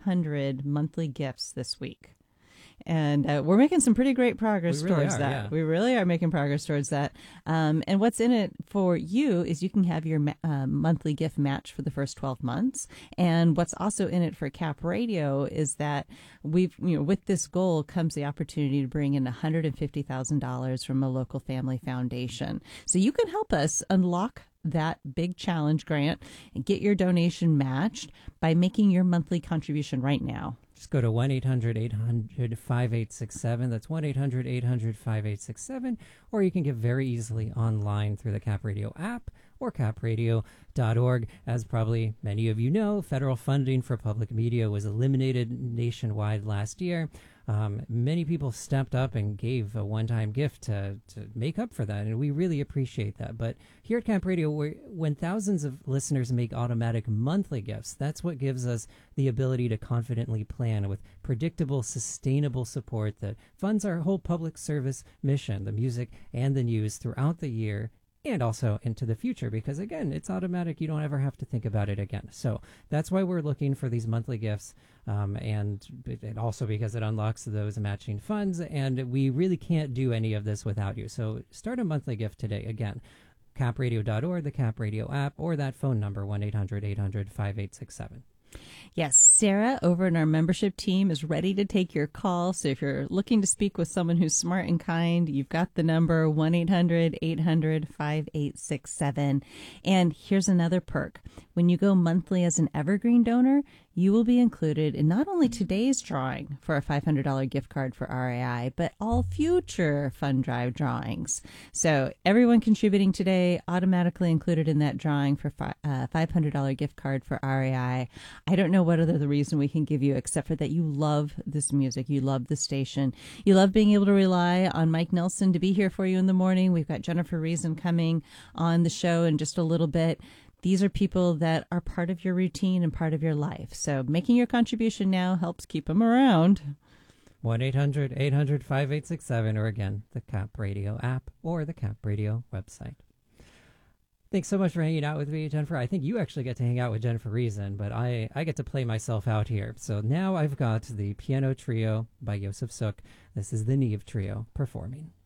500 monthly gifts this week. And we're making some pretty great progress towards that. Yeah. We really are making progress towards that. And what's in it for you is you can have your monthly gift match for the first 12 months. And what's also in it for Cap Radio is that with this goal comes the opportunity to bring in $150,000 from a local family foundation. So you can help us unlock that big challenge grant and get your donation matched by making your monthly contribution right now. Just go to 1-800-800-5867. That's 1-800-800-5867. Or you can give very easily online through the Cap Radio app or capradio.org. As probably many of you know, federal funding for public media was eliminated nationwide last year. Many people stepped up and gave a one-time gift to make up for that, and we really appreciate that. But here at Cap Radio, when thousands of listeners make automatic monthly gifts, that's what gives us the ability to confidently plan with predictable, sustainable support that funds our whole public service mission, the music and the news throughout the year and also into the future, because again, it's automatic. You don't ever have to think about it again. So that's why we're looking for these monthly gifts, and also because it unlocks those matching funds, and we really can't do any of this without you. So start a monthly gift today. Again, capradio.org, the Cap Radio app, or that phone number, 1-800-800-5867. Yes, Sarah over in our membership team is ready to take your call. So if you're looking to speak with someone who's smart and kind, you've got the number 1-800-800-5867. And here's another perk. When you go monthly as an Evergreen donor, you will be included in not only today's drawing for a $500 gift card for RAI, but all future fund drive drawings. So everyone contributing today automatically included in that drawing for a $500 gift card for RAI. I don't know what other the reason we can give you except for that you love this music, you love the station, you love being able to rely on Mike Nelson to be here for you in the morning. We've got Jennifer Reason coming on the show in just a little bit. These are people that are part of your routine and part of your life. So making your contribution now helps keep them around. 1-800-800-5867, or again, the Cap Radio app or the Cap Radio website. Thanks so much for hanging out with me, Jennifer. I think you actually get to hang out with Jennifer Reason, but I get to play myself out here. So now I've got the piano trio by Josef Suk. This is the Neve Trio performing.